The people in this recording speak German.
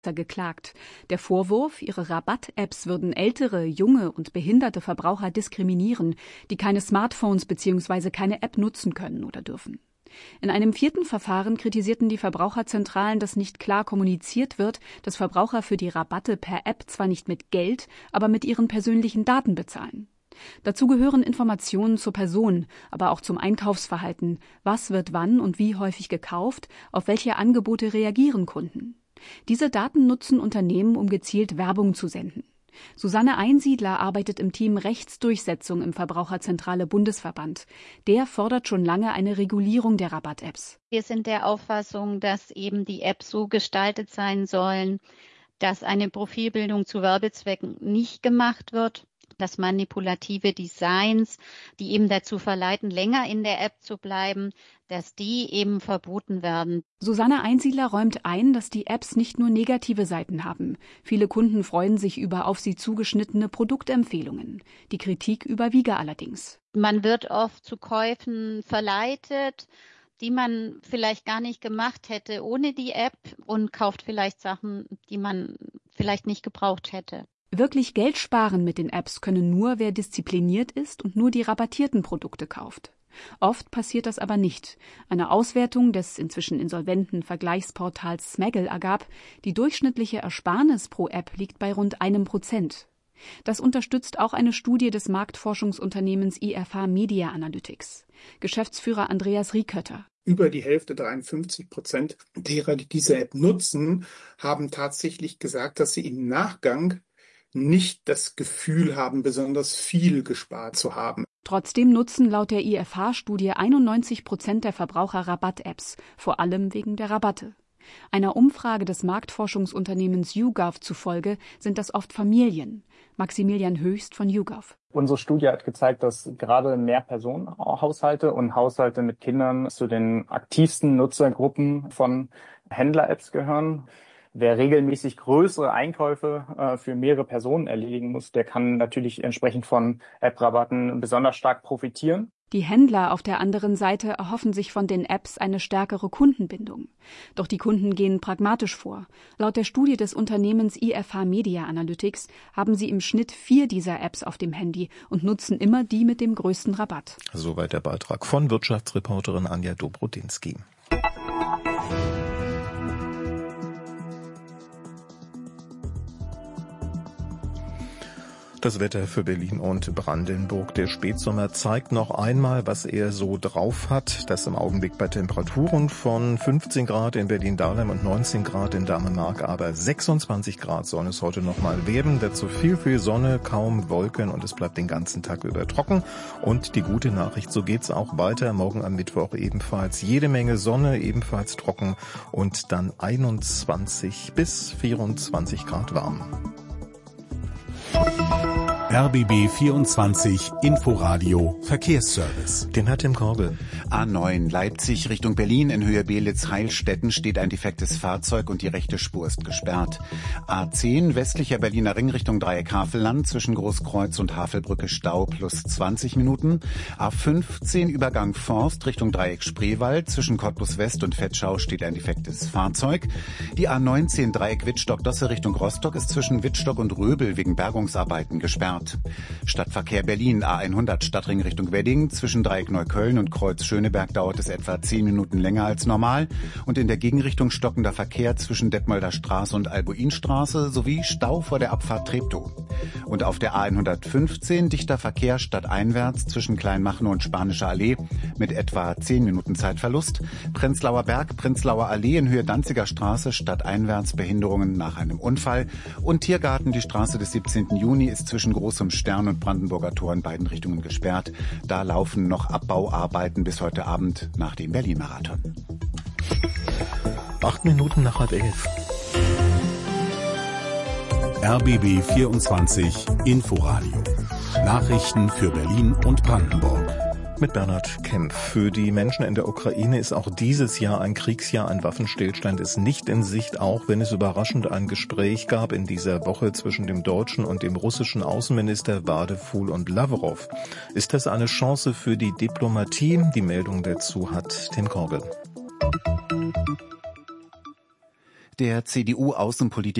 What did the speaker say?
geklagt. Der Vorwurf, ihre Rabatt-Apps würden ältere, junge und behinderte Verbraucher diskriminieren, die keine Smartphones bzw. keine App nutzen können oder dürfen. In einem 4. Verfahren kritisierten die Verbraucherzentralen, dass nicht klar kommuniziert wird, dass Verbraucher für die Rabatte per App zwar nicht mit Geld, aber mit ihren persönlichen Daten bezahlen. Dazu gehören Informationen zur Person, aber auch zum Einkaufsverhalten. Was wird wann und wie häufig gekauft? Auf welche Angebote reagieren Kunden? Diese Daten nutzen Unternehmen, um gezielt Werbung zu senden. Susanne Einsiedler arbeitet im Team Rechtsdurchsetzung im Verbraucherzentrale Bundesverband. Der fordert schon lange eine Regulierung der Rabatt-Apps. Wir sind der Auffassung, dass eben die Apps so gestaltet sein sollen, dass eine Profilbildung zu Werbezwecken nicht gemacht wird, dass manipulative Designs, die eben dazu verleiten, länger in der App zu bleiben, dass die eben verboten werden. Susanne Einsiedler räumt ein, dass die Apps nicht nur negative Seiten haben. Viele Kunden freuen sich über auf sie zugeschnittene Produktempfehlungen. Die Kritik überwiege allerdings. Man wird oft zu Käufen verleitet, die man vielleicht gar nicht gemacht hätte ohne die App und kauft vielleicht Sachen, die man vielleicht nicht gebraucht hätte. Wirklich Geld sparen mit den Apps können nur, wer diszipliniert ist und nur die rabattierten Produkte kauft. Oft passiert das aber nicht. Eine Auswertung des inzwischen insolventen Vergleichsportals Smaggle ergab, die durchschnittliche Ersparnis pro App liegt bei rund 1%. Das unterstützt auch eine Studie des Marktforschungsunternehmens IFH Media Analytics. Geschäftsführer Andreas Riekötter. Über die Hälfte, 53% derer, die diese App nutzen, haben tatsächlich gesagt, dass sie im Nachgang nicht das Gefühl haben, besonders viel gespart zu haben. Trotzdem nutzen laut der IFH-Studie 91% der Verbraucher Rabatt-Apps, vor allem wegen der Rabatte. Einer Umfrage des Marktforschungsunternehmens YouGov zufolge sind das oft Familien. Maximilian Höchst von YouGov. Unsere Studie hat gezeigt, dass gerade Mehrpersonenhaushalte und Haushalte mit Kindern zu den aktivsten Nutzergruppen von Händler-Apps gehören. Wer regelmäßig größere Einkäufe für mehrere Personen erledigen muss, der kann natürlich entsprechend von App-Rabatten besonders stark profitieren. Die Händler auf der anderen Seite erhoffen sich von den Apps eine stärkere Kundenbindung. Doch die Kunden gehen pragmatisch vor. Laut der Studie des Unternehmens IFH Media Analytics haben sie im Schnitt 4 dieser Apps auf dem Handy und nutzen immer die mit dem größten Rabatt. Soweit der Beitrag von Wirtschaftsreporterin Anja Dobrodinsky. Das Wetter für Berlin und Brandenburg. Der Spätsommer zeigt noch einmal, was er so drauf hat. Das im Augenblick bei Temperaturen von 15 Grad in Berlin-Dahlem und 19 Grad in Dahlem-Mark, aber 26 Grad sollen es heute noch mal werden. Dazu viel Sonne, kaum Wolken und es bleibt den ganzen Tag über trocken. Und die gute Nachricht, so geht's auch weiter. Morgen am Mittwoch ebenfalls jede Menge Sonne, ebenfalls trocken und dann 21 bis 24 Grad warm. RBB 24 Inforadio Verkehrsservice. Den hat Tim Korbe. A9 Leipzig Richtung Berlin in Höhe Belitz-Heilstätten steht ein defektes Fahrzeug und die rechte Spur ist gesperrt. A10 westlicher Berliner Ring Richtung Dreieck Havelland zwischen Großkreuz und Havelbrücke Stau plus 20 Minuten. A15 Übergang Forst Richtung Dreieck Spreewald zwischen Cottbus West und Vetschau steht ein defektes Fahrzeug. Die A19 Dreieck Wittstock-Dosse Richtung Rostock ist zwischen Wittstock und Röbel wegen Bergungsarbeiten gesperrt. Stadtverkehr Berlin, A100 Stadtring Richtung Wedding, zwischen Dreieck Neukölln und Kreuz Schöneberg dauert es etwa 10 Minuten länger als normal und in der Gegenrichtung stockender Verkehr zwischen Detmolder Straße und Albuinstraße sowie Stau vor der Abfahrt Treptow. Und auf der A115 dichter Verkehr stadteinwärts zwischen Kleinmachnow und Spanischer Allee mit etwa 10 Minuten Zeitverlust. Prenzlauer Berg, Prenzlauer Allee in Höhe Danziger Straße stadteinwärts Behinderungen nach einem Unfall und Tiergarten, die Straße des 17. Juni ist zwischen Großem Stern und Brandenburger Tor in beiden Richtungen gesperrt. Da laufen noch Abbauarbeiten bis heute Abend nach dem Berlin-Marathon. 8 Minuten nach 10:30. RBB 24 Inforadio. Nachrichten für Berlin und Brandenburg. Mit Bernhard Kempf. Für die Menschen in der Ukraine ist auch dieses Jahr ein Kriegsjahr. Ein Waffenstillstand ist nicht in Sicht, auch wenn es überraschend ein Gespräch gab in dieser Woche zwischen dem deutschen und dem russischen Außenminister Wadefuhl und Lavrov. Ist das eine Chance für die Diplomatie? Die Meldung dazu hat Tim Korbe. der CDU-Außenpolitiker